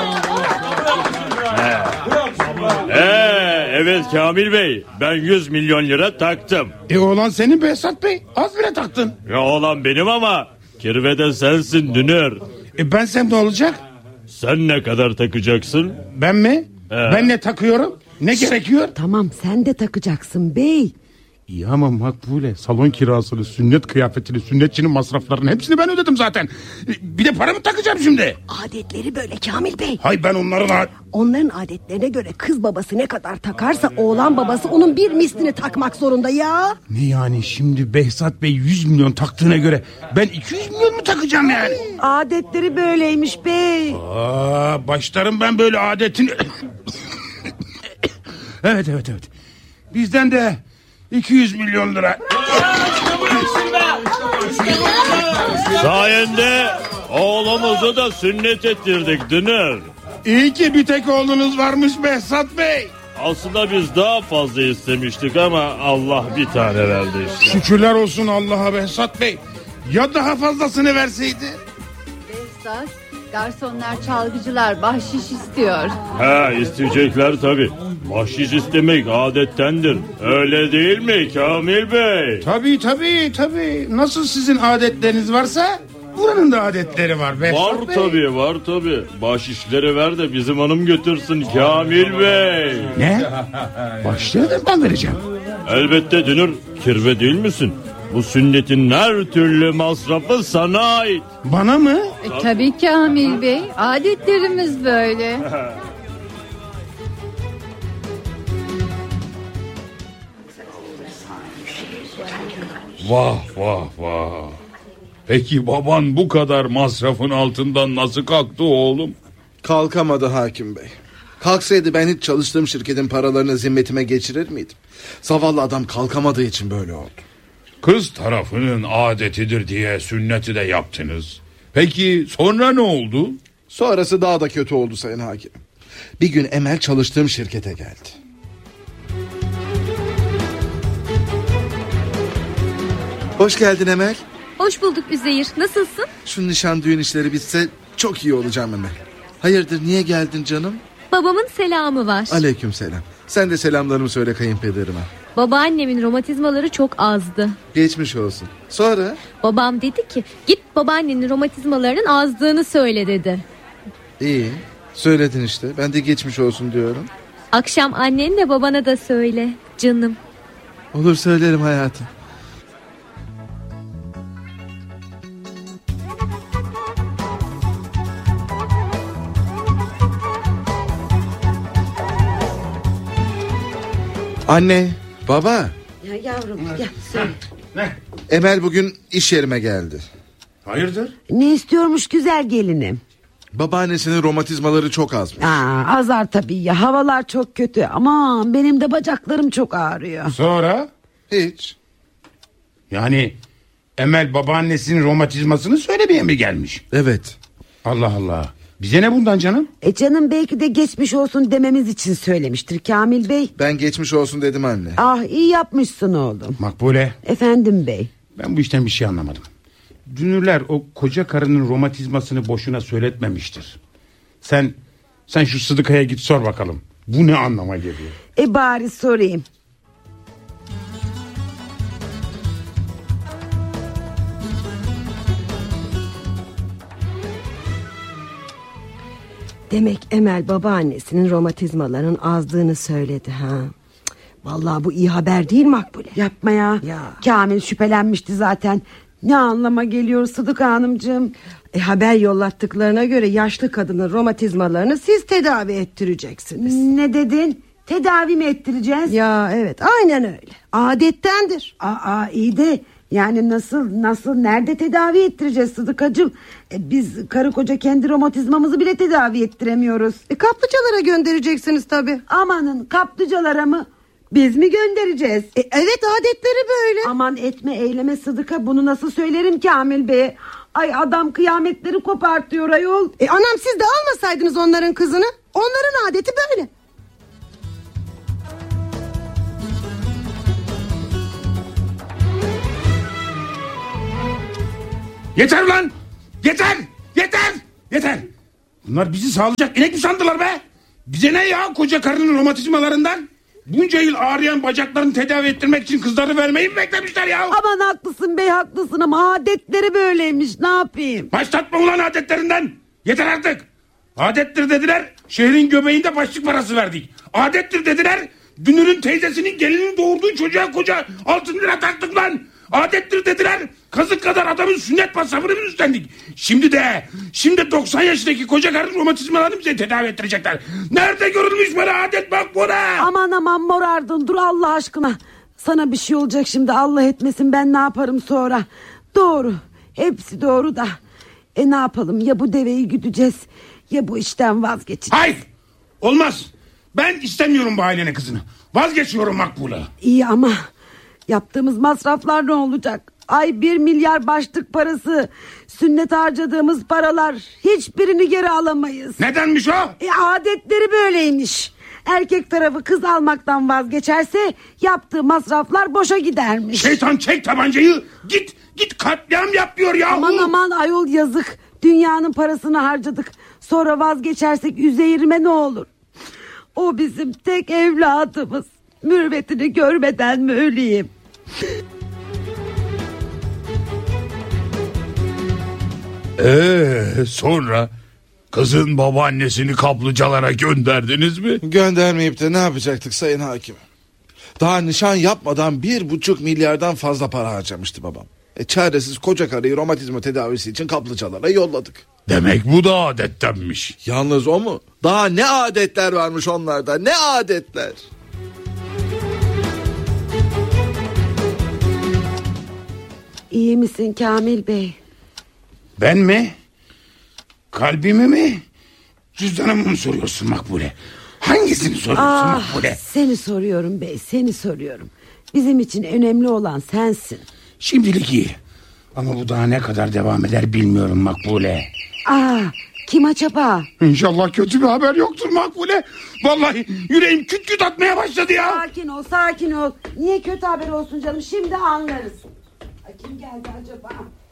Evet Kamil Bey, ben 100 milyon lira taktım. Oğlan senin Behzat Bey, az bile taktın. Ya oğlan benim ama kirvede sensin Dünür. Bensem ne olacak? Sen ne kadar takacaksın? Ben mi? Ben ne takıyorum? Ne gerekiyor? Tamam, sen de takacaksın bey. İyi ama Makbule, salon kirasını, sünnet kıyafetini, sünnetçinin masraflarını hepsini ben ödedim zaten. Bir de para mı takacağım şimdi? Adetleri böyle Kamil Bey. Hay ben Onların adetlerine göre kız babası ne kadar takarsa oğlan babası onun bir mislini takmak zorunda ya. Ne yani şimdi Behzat Bey 100 milyon taktığına göre ben 200 milyon mu takacağım yani? Adetleri böyleymiş bey. Başlarım ben böyle adetini. Evet. Bizden de 200 milyon lira. Sayende oğlumuzu da sünnet ettirdik Dünür. İyi ki bir tek oğlunuz varmış Behzat Bey. Aslında biz daha fazla istemiştik ama Allah bir tane verdi işte. Şükürler olsun Allah'a Behzat Bey. Ya daha fazlasını verseydi? Behzat, garsonlar, çalgıcılar bahşiş istiyor. İsteyecekler tabii. Bahşiş istemek adettendir. Öyle değil mi Kamil Bey? Tabii. Nasıl sizin adetleriniz varsa buranın da adetleri var Behzat Bey. Var tabii. Bahşişleri ver de bizim hanım götürsün Kamil Bey. Ne? Bahşişleri ben vereceğim. Elbette Dünür, kirve değil misin? Bu sünnetin her türlü masrafı sana ait. Bana mı? Tabii Kamil Bey, adetlerimiz böyle. Vah. Peki baban bu kadar masrafın altından nasıl kalktı oğlum? Kalkamadı hakim bey. Kalksaydı ben hiç çalıştığım şirketin paralarını zimmetime geçirir miydim? Zavallı adam kalkamadığı için böyle oldu. Kız tarafının adetidir diye sünneti de yaptınız. Peki sonra ne oldu? Sonrası daha da kötü oldu sayın hakim. Bir gün Emel çalıştığım şirkete geldi. Hoş geldin Emel. Hoş bulduk Üzeyir. Nasılsın? Şu nişan düğün işleri bitse çok iyi olacağım Emel. Hayırdır, niye geldin canım? Babamın selamı var. Aleykümselam. Sen de selamlarımı söyle kayınpederime. Babaannemin romatizmaları çok azdı. Geçmiş olsun. Sonra? Babam dedi ki git babaannenin romatizmalarının azdığını söyle dedi. İyi. Söyledin işte. Ben de geçmiş olsun diyorum. Akşam annenle babana da söyle canım. Olur, söylerim hayatım. Anne, baba. Ya yavrum gel söyle. Ne? Emel bugün iş yerime geldi. Hayırdır? Ne istiyormuş güzel gelinim? Babaannesinin romatizmaları çok azmış. Azar tabii ya, havalar çok kötü. Aman benim de bacaklarım çok ağrıyor. Sonra? Hiç. Yani Emel babaannesinin romatizmasını söylemeye mi gelmiş? Evet. Allah Allah. Bize ne bundan canım? Canım belki de geçmiş olsun dememiz için söylemiştir Kamil Bey. Ben geçmiş olsun dedim anne. İyi yapmışsın oğlum. Makbule. Efendim bey. Ben bu işten bir şey anlamadım. Dünürler o koca karının romatizmasını boşuna söyletmemiştir. Sen şu Sıdıka'ya git sor bakalım. Bu ne anlama geliyor? Bari sorayım. Demek Emel babaannesinin romatizmalarının azdığını söyledi ha. Vallahi bu iyi haber değil Makbule. Yapma ya. Kamil şüphelenmişti zaten. Ne anlama geliyor Sıdıka Hanımcığım? Haber yollattıklarına göre yaşlı kadının romatizmalarını siz tedavi ettireceksiniz. Ne dedin? Tedavi mi ettireceğiz? Ya evet, aynen öyle. Adettendir. İyi de yani nasıl nerede tedavi ettireceğiz Sıdıkacığım? Biz karı koca kendi romatizmamızı bile tedavi ettiremiyoruz. Kaplıcalara göndereceksiniz tabii. Amanın, kaplıcalara mı? Biz mi göndereceğiz? Evet, adetleri böyle. Aman etme eyleme Sıdıka, bunu nasıl söylerim Kamil Bey'e? Ay adam kıyametleri kopartıyor ayol. Anam siz de almasaydınız onların kızını. Onların adeti böyle. Yeter lan! Yeter! Bunlar bizi sağlayacak inek mi sandılar be? Bize ne ya koca karının romatizmalarından? Bunca yıl ağrıyan bacaklarını tedavi ettirmek için kızları vermeyi mi beklemişler ya? Aman haklısın bey, haklısın ama adetleri böyleymiş, ne yapayım? Başlatma ulan adetlerinden. Yeter artık. Adettir dediler, şehrin göbeğinde başlık parası verdik. Adettir dediler, Dünür'ün teyzesinin gelinin doğurduğu çocuğa koca altın lira taktık lan. Adettir dediler, kazık kadar adamın sünnet masrafını mı üstlendik? Şimdi 90 yaşındaki koca karın romatizmalarını bize tedavi ettirecekler. Nerede görülmüş böyle adet bak buna? Aman morardın, dur Allah aşkına. Sana bir şey olacak şimdi, Allah etmesin, ben ne yaparım sonra? Doğru, hepsi doğru da. Ne yapalım, ya bu deveyi güdeceğiz ya bu işten vazgeçeceğiz. Hayır, olmaz. Ben istemiyorum bu ailenin kızını. Vazgeçiyorum Makbule. İyi ama yaptığımız masraflar ne olacak? Ay 1 milyar başlık parası, sünnet harcadığımız paralar, hiçbirini geri alamayız. Nedenmiş o? Adetleri böyleymiş. Erkek tarafı kız almaktan vazgeçerse yaptığı masraflar boşa gidermiş. Şeytan, çek tabancayı, git katliam yap diyor ya. Aman ayol, yazık. Dünyanın parasını harcadık. Sonra vazgeçersek üzerime ne olur? O bizim tek evladımız. Mürvetini görmeden mi öleyim? Sonra kızın babaannesini kaplıcalara gönderdiniz mi? Göndermeyip de ne yapacaktık sayın hakim? Daha nişan yapmadan 1,5 milyardan fazla para harcamıştı babam. Çaresiz koca karıyı romatizma tedavisi için kaplıcalara yolladık. Demek bu da adettenmiş. Yalnız o mu? Daha ne adetler varmış onlarda, ne adetler. İyi misin Kamil Bey? Ben mi? Kalbimi mi? Cüzdanımı mı soruyorsun Makbule? Hangisini soruyorsun Makbule? Seni soruyorum bey, seni soruyorum. Bizim için önemli olan sensin. Şimdilik iyi. Ama bu daha ne kadar devam eder bilmiyorum Makbule. Kim acaba? İnşallah kötü bir haber yoktur Makbule. Vallahi yüreğim küt küt atmaya başladı ya. Sakin ol. Niye kötü haber olsun canım, şimdi anlarız. Kim geldi acaba?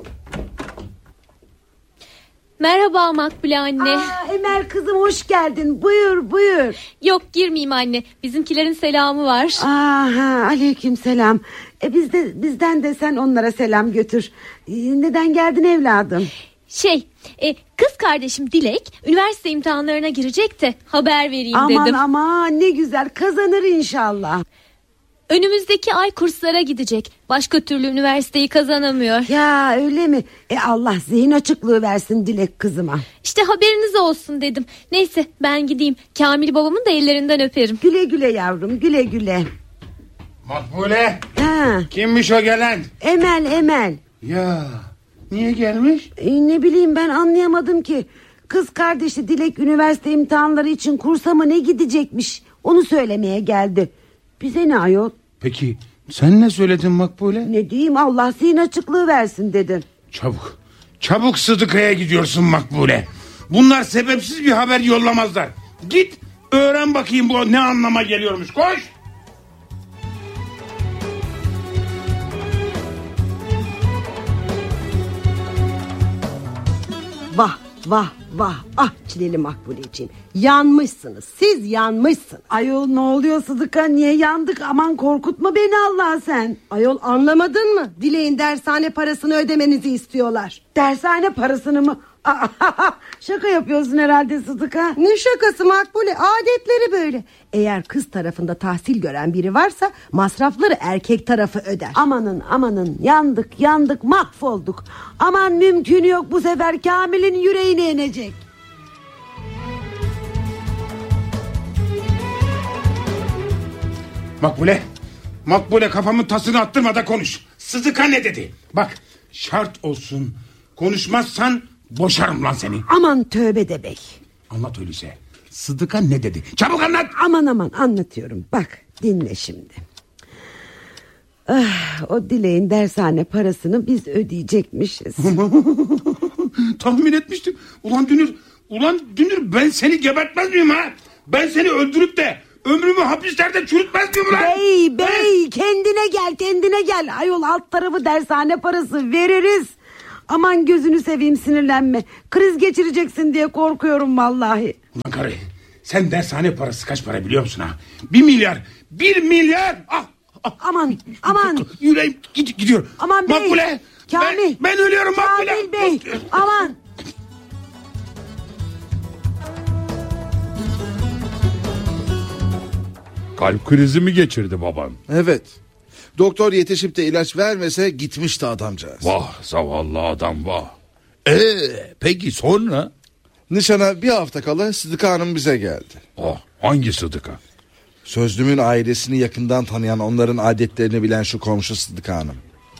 Merhaba Makbule anne. Emel kızım, hoş geldin. Buyur. Yok, girmeyeyim anne. Bizimkilerin selamı var. Aleyküm selam. Bizden de sen onlara selam götür. Neden geldin evladım? Kız kardeşim Dilek üniversite imtihanlarına girecek de haber vereyim dedim. Aman ne güzel, kazanır inşallah. Önümüzdeki ay kurslara gidecek. Başka türlü üniversiteyi kazanamıyor. Ya öyle mi? Allah zihin açıklığı versin Dilek kızıma. İşte haberiniz olsun dedim. Neyse ben gideyim. Kamil babamın da ellerinden öperim. Güle güle yavrum, güle güle. Makbule. Kimmiş o gelen? Emel. Ya niye gelmiş? Ne bileyim, ben anlayamadım ki. Kız kardeşi Dilek üniversite imtihanları için kursa mı ne gidecekmiş. Onu söylemeye geldi. Bize ne ayol? Peki sen ne söyledin Makbule? Ne diyeyim, Allah zihin açıklığı versin dedim. Çabuk Sıdıka'ya gidiyorsun Makbule. Bunlar sebepsiz bir haber yollamazlar. Git öğren bakayım bu ne anlama geliyormuş, koş. Vah çileli Makbuleciğim, yanmışsınız, siz yanmışsın. Ayol ne oluyor Sıdıka, niye yandık? Aman korkutma beni Allah sen. Ayol anlamadın mı? Dilek'in dershane parasını ödemenizi istiyorlar. Dershane parasını mı? Şaka yapıyorsun herhalde Sıdıka. Ne şakası Makbule, adetleri böyle. Eğer kız tarafında tahsil gören biri varsa masrafları erkek tarafı öder. Amanın yandık mahvolduk. Aman mümkün yok, bu sefer Kamil'in yüreğine inecek. Makbule kafamın tasını attırma da konuş. Sıdıka ne dedi? Bak şart olsun, konuşmazsan boşarım lan seni. Aman tövbe de bey. Anlat öyleyse. Sıdıka ne dedi? Çabuk anlat. Aman anlatıyorum. Bak dinle şimdi. O Dilek'in dershane parasını biz ödeyecekmişiz. Tahmin etmiştim. Ulan Dünür, ben seni gebertmez miyim ha? Ben seni öldürüp de ömrümü hapislerde çürütmez miyim lan? Bey kendine gel. Ayol alt tarafı dershane parası veririz. Aman gözünü seveyim, sinirlenme. Kriz geçireceksin diye korkuyorum vallahi. Ulan karı, sen dershane parası kaç para biliyor musun ha? 1 milyar. 1 milyar. Aman. Yüreğim gidiyor. Aman bey. Makbule. Kamil. Ben ölüyorum Makbule. Kamil bey. Aman. Kalp krizi mi geçirdi baban? Evet. Doktor yetişip de ilaç vermese gitmişti adamcağız. Vah zavallı adam vah. Peki sonra? Nişana bir hafta kala Sıdıka Hanım bize geldi. Oh, hangi Sıdıka? Sözlümün ailesini yakından tanıyan, onların adetlerini bilen şu komşu Sıdıka Hanım.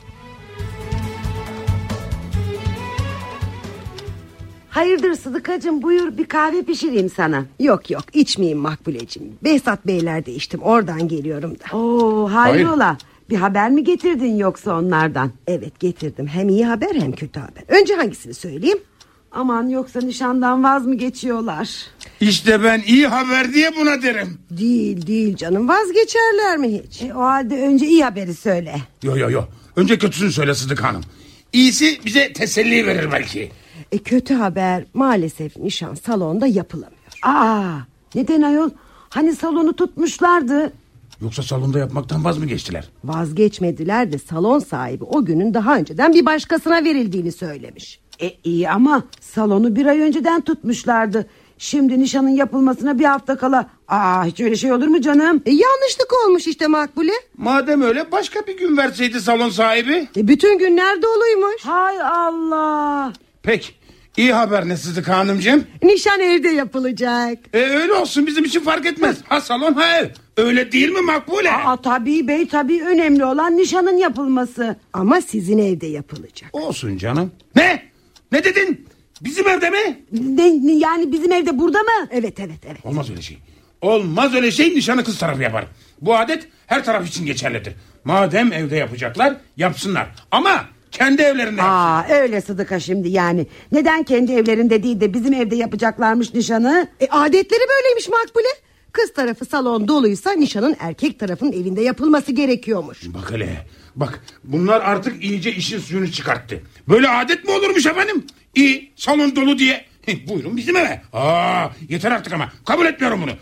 Hayırdır Sıdıkacığım, buyur bir kahve pişireyim sana. Yok içmeyeyim Makbuleciğim. Behzat Beyler'de içtim, oradan geliyorum da. Oo, hayrola? Bir haber mi getirdin yoksa onlardan? Evet getirdim, hem iyi haber hem kötü haber. Önce hangisini söyleyeyim? Aman yoksa nişandan vaz mı geçiyorlar? İşte ben iyi haber diye buna derim. Değil canım, vazgeçerler mi hiç? O halde önce iyi haberi söyle. Yo. Önce kötüsünü söyle Sıdık Hanım. İyisi bize teselli verir belki. Kötü haber, maalesef nişan salonda yapılamıyor. Neden ayol? Hani salonu tutmuşlardı. Yoksa salonda yapmaktan vaz mı geçtiler? Vazgeçmediler de salon sahibi o günün daha önceden bir başkasına verildiğini söylemiş. İyi ama salonu bir ay önceden tutmuşlardı. Şimdi nişanın yapılmasına bir hafta kala. Hiç öyle şey olur mu canım? Yanlışlık olmuş işte Makbule. Madem öyle başka bir gün verseydi salon sahibi. Bütün günler doluymuş. Hay Allah. Peki iyi haber ne Sıdık Hanımcığım? Nişan evde yapılacak. Öyle olsun, bizim için fark etmez. Ha salon ha ev. Öyle değil mi Makbule? Tabii bey, tabii, önemli olan nişanın yapılması. Ama sizin evde yapılacak. Olsun canım. Ne? Ne dedin? Bizim evde mi? Yani bizim evde, burada mı? Evet. Olmaz öyle şey. Olmaz öyle şey, nişanı kız tarafı yapar. Bu adet her taraf için geçerlidir. Madem evde yapacaklar, yapsınlar. Ama kendi evlerinde yapsınlar. Öyle Sıdıka şimdi yani. Neden kendi evlerinde değil de bizim evde yapacaklarmış nişanı? Adetleri böyleymiş Makbule. Kız tarafı salon doluysa nişanın erkek tarafının evinde yapılması gerekiyormuş. Bak hele. Bak bunlar artık iyice işin suyunu çıkarttı. Böyle adet mi olurmuş efendim? İyi, salon dolu diye. Buyurun bizim eve. Yeter artık ama. Kabul etmiyorum bunu.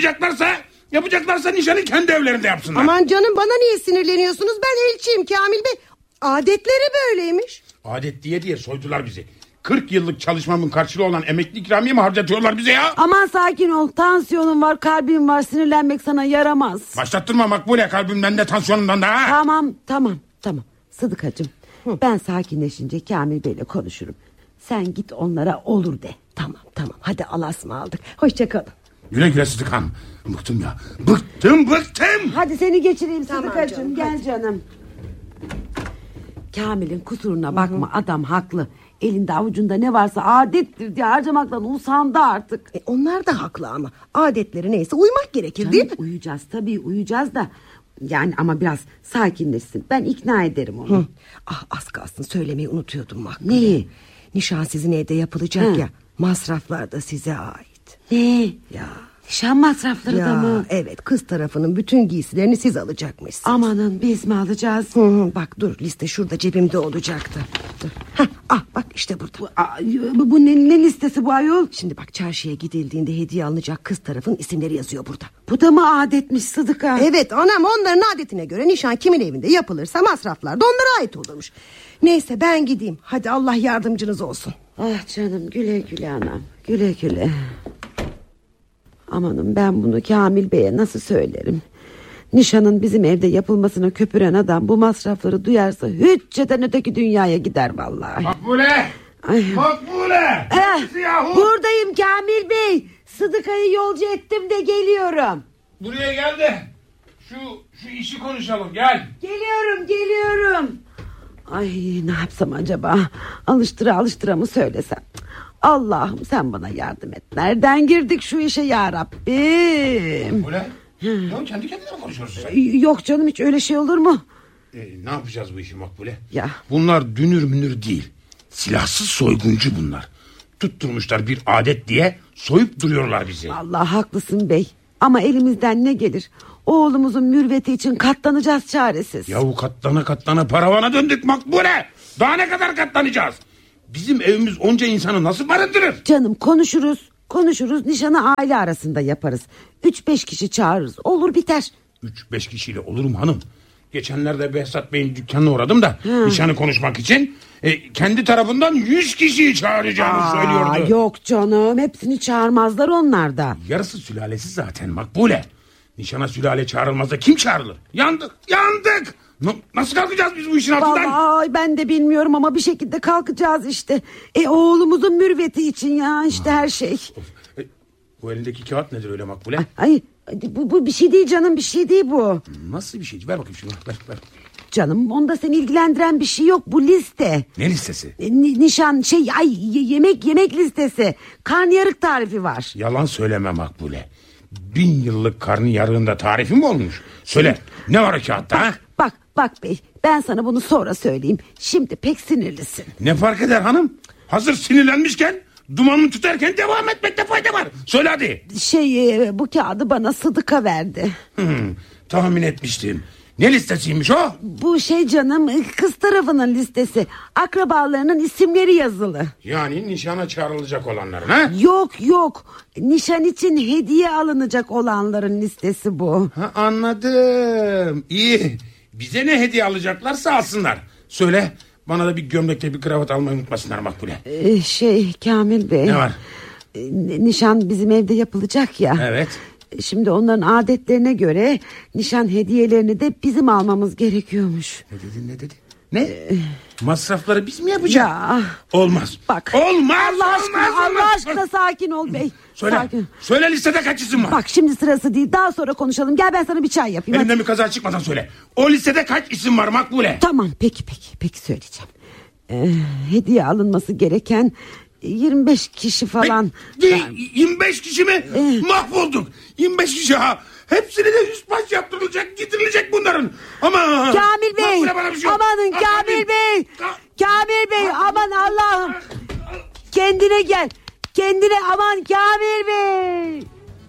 Yapacaklarsa nişanı kendi evlerinde yapsınlar. Aman canım, bana niye sinirleniyorsunuz? Ben elçiyim Kamil Bey. Adetleri böyleymiş. Adet diye soydular bizi. 40 yıllık çalışmamın karşılığı olan emekli ikramiye mi harcatıyorlar bize ya? Aman sakin ol, tansiyonun var, kalbin var, sinirlenmek sana yaramaz. Başlattırma Makbule, kalbimden de tansiyonumdan da. Tamam Sıdıkacığım, ben sakinleşince Kamil Bey'le konuşurum. Sen git onlara olur de. Tamam hadi Allah'a ısmarladık, hoşça kalın. Güle güle Sıdık Hanım. Bıktım ya, bıktım. Hadi seni geçireyim Sıdıkacığım, gel canım. Kamil'in kusuruna bakma, adam haklı. Elinde avucunda ne varsa adettir diye harcamaktan usandı artık. Onlar da haklı ama adetleri neyse uymak gerekir. Canım, değil mi? Uyuyacağız da. Yani ama biraz sakinleşsin, ben ikna ederim onu. Az kalsın, söylemeyi unutuyordum Makbule. Neyi? Nişan sizin evde yapılacak ya, masraflar da size ait. Ne? Ya nişan masrafları da mı? Evet, kız tarafının bütün giysilerini siz alacakmışsınız. Amanın, biz mi alacağız? Bak dur, liste şurada cebimde olacaktı. Dur. Bak işte burada. Bu ne listesi bu ayol? Şimdi bak, çarşıya gidildiğinde hediye alınacak kız tarafın isimleri yazıyor burada. Bu da mı adetmiş Sıdıka? Evet anam, onların adetine göre nişan kimin evinde yapılırsa masraflar da onlara ait olurmuş. Neyse ben gideyim, hadi Allah yardımcınız olsun. Canım, güle güle anam, güle güle. Amanım, ben bunu Kamil Bey'e nasıl söylerim? Nişanın bizim evde yapılmasına köpüren adam bu masrafları duyarsa hücceden öteki dünyaya gider vallahi. Makbule! Buradayım Kamil Bey. Sıdıka'yı yolcu ettim de geliyorum. Buraya gel de şu işi konuşalım, gel. Geliyorum. Ay, ne yapsam acaba? Alıştıra mı söylesem? Allah'ım sen bana yardım et. Nereden girdik şu işe ya Rabbim? Makbule? Ya kendi kendine mi konuşuyorsun sen? Yok canım, hiç öyle şey olur mu? Ne yapacağız bu işi Makbule? Ya. Bunlar dünür münür değil. Silahsız soyguncu bunlar. Tutturmuşlar bir adet diye soyup duruyorlar bizi. Allah haklısın bey. Ama elimizden ne gelir? Oğlumuzun mürveti için katlanacağız çaresiz. Yahu katlana paravana döndük Makbule. Daha ne kadar katlanacağız? Bizim evimiz onca insanı nasıl barındırır? Canım konuşuruz, nişanı aile arasında yaparız. 3-5 kişi çağırırız, olur biter. 3-5 kişiyle olur mu hanım? Geçenlerde Behzat Bey'in dükkanına uğradım da nişanı konuşmak için kendi tarafından 100 kişiyi çağıracağını söylüyordu. Yok canım, hepsini çağırmazlar onlar da. Yarısı sülalesi zaten Makbule. Nişana sülale çağrılmazsa kim çağrılır? Yandık. Nasıl kalkacağız biz bu işin altından? Vallahi ben de bilmiyorum ama bir şekilde kalkacağız işte. Oğlumuzun mürveti için ya işte her şey. Bu elindeki kağıt nedir öyle Makbule? Ay bu bir şey değil canım, bir şey değil bu. Nasıl bir şey? Ver bakayım şunu. Ver. Canım onda seni ilgilendiren bir şey yok, bu liste. Ne listesi? Nişan yemek listesi. Karnıyarık tarifi var. Yalan söyleme Makbule. 1000 yıllık karnıyarığında tarifi mi olmuş? Söyle, ne var o kağıtta? Ha? Bak bey, ben sana bunu sonra söyleyeyim. Şimdi pek sinirlisin. Ne fark eder hanım? Hazır sinirlenmişken, dumanını tutarken devam etmekte fayda var. Söyle hadi. Bu kağıdı bana Sıdıka verdi. Tahmin etmiştim. Ne listesiymiş o? Bu canım, kız tarafının listesi. Akrabalarının isimleri yazılı. Yani nişana çağrılacak olanların ha? Yok. Nişan için hediye alınacak olanların listesi bu. Anladım. İyi. Bize ne hediye alacaklarsa alsınlar. Söyle, bana da bir gömlekle bir kravat almayı unutmasınlar Makbule. Kamil Bey. Ne var? Nişan bizim evde yapılacak ya. Evet. Şimdi onların adetlerine göre nişan hediyelerini de bizim almamız gerekiyormuş. Ne dedi? Ne? Masrafları biz mi yapacağız? Ya. Olmaz. Bak. Olmaz. Allah aşkına sakin ol bey. Söyle listede kaç isim var? Bak şimdi sırası değil, daha sonra konuşalım. Gel ben sana bir çay yapayım. Elimden bir kaza çıkmadan söyle. O listede kaç isim var Makbule? Tamam peki söyleyeceğim. Hediye alınması gereken 25 kişi falan. 25 kişi mi? Mahvolduk. 25 kişi ha. Hepsine de üst baş yaptırılacak, getirilecek bunların. Ama Kamil Bey, şey amanın Kamil Bey. Kamil Bey, aman Allah'ım. Kendine gel. Aman Kamil Bey.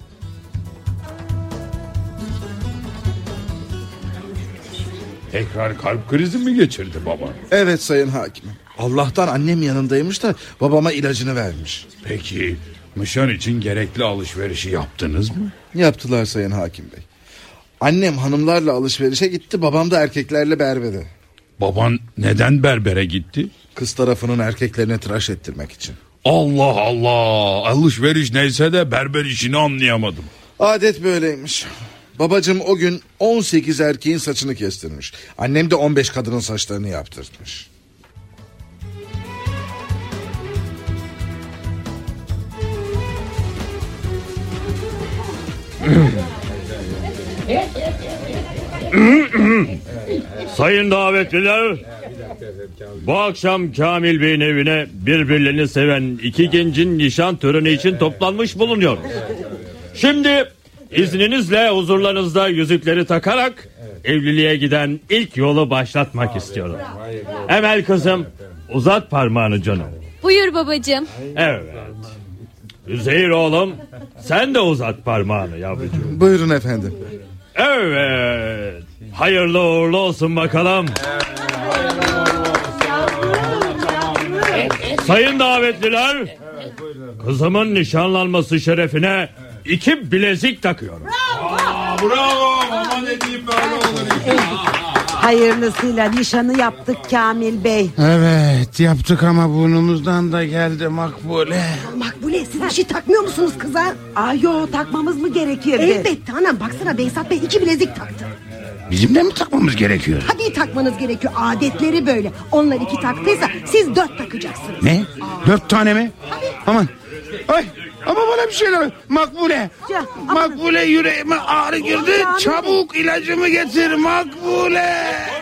Tekrar kalp krizi mi geçirdi baba? Evet sayın hakimim. Allah'tan annem yanındaymış da babama ilacını vermiş. Peki nişan için gerekli alışverişi yaptınız mı? Yaptılar sayın hakim bey. Annem hanımlarla alışverişe gitti, babam da erkeklerle berbere. Baban neden berbere gitti? Kız tarafının erkeklerine tıraş ettirmek için. Allah Allah, alışveriş neyse de berber işini anlayamadım. Adet böyleymiş. Babacığım o gün 18 erkeğin saçını kestirmiş. Annem de 15 kadının saçlarını yaptırmış. Sayın davetliler, bu akşam Kamil Bey'in evine birbirlerini seven iki gencin nişan töreni için toplanmış bulunuyor. Şimdi izninizle huzurlarınızda yüzükleri takarak evliliğe giden ilk yolu başlatmak istiyorum. Emel kızım, uzat parmağını canım. Buyur babacığım. Evet. Üzeyir oğlum, sen de uzat parmağını yavrucuğum. Buyurun efendim. Evet. Hayırlı uğurlu olsun bakalım. Sayın davetliler, kızımın nişanlanması şerefine 2 bilezik takıyorum. Bravo. Ama ne diyeyim, böyle olur. Hayırlısıyla nişanı yaptık Kamil Bey. Evet yaptık ama burnumuzdan da geldi Makbule. Makbule, siz bir şey takmıyor musunuz kıza? Yo, takmamız mı gerekirdi? Elbette anam, baksana Behzat Bey 2 bilezik taktı. Bizim de mi takmamız gerekiyor? Tabii takmanız gerekiyor, adetleri böyle. Onlar 2 taktıysa siz 4 takacaksınız. Ne? 4 tane mi? Aman. Ay, ama bana bir şeyler. Makbule. Makbule, yüreğime ağrı girdi. Çabuk ilacımı getir Makbule.